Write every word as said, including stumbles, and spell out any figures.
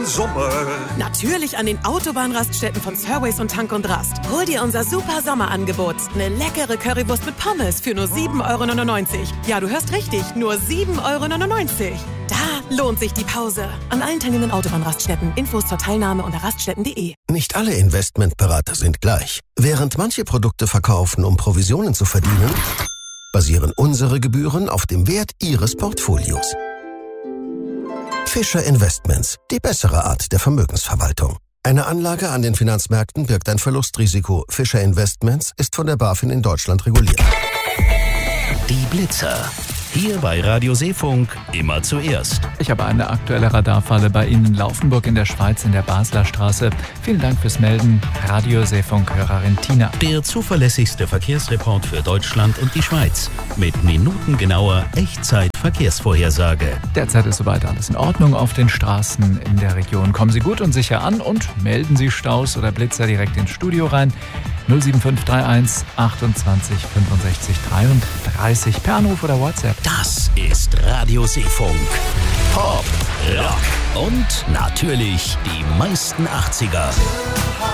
Sommer. Natürlich an den Autobahnraststätten von Surways und Tank und Rast. Hol dir unser super Sommerangebot. Eine leckere Currywurst mit Pommes für nur sieben Euro neunundneunzig. Ja, du hörst richtig, nur sieben Euro neunundneunzig. Da lohnt sich die Pause. An allen teilnehmenden Autobahnraststätten. Infos zur Teilnahme unter raststätten punkt de. Nicht alle Investmentberater sind gleich. Während manche Produkte verkaufen, um Provisionen zu verdienen, basieren unsere Gebühren auf dem Wert Ihres Portfolios. Fischer Investments, die bessere Art der Vermögensverwaltung. Eine Anlage an den Finanzmärkten birgt ein Verlustrisiko. Fischer Investments ist von der BaFin in Deutschland reguliert. Die Blitzer. Hier bei Radio Seefunk immer zuerst. Ich habe eine aktuelle Radarfalle bei Ihnen in Laufenburg in der Schweiz in der Basler Straße. Vielen Dank fürs Melden. Radio Seefunk-Hörerin Tina. Der zuverlässigste Verkehrsreport für Deutschland und die Schweiz. Mit minutengenauer Echtzeit-Verkehrsvorhersage. Derzeit ist soweit alles in Ordnung auf den Straßen in der Region. Kommen Sie gut und sicher an und melden Sie Staus oder Blitzer direkt ins Studio rein. null sieben fünf drei eins achtundzwanzig fünfundsechzig dreiunddreißig per Anruf oder WhatsApp. Das ist Radio Seefunk. Pop, Rock und natürlich die meisten achtziger.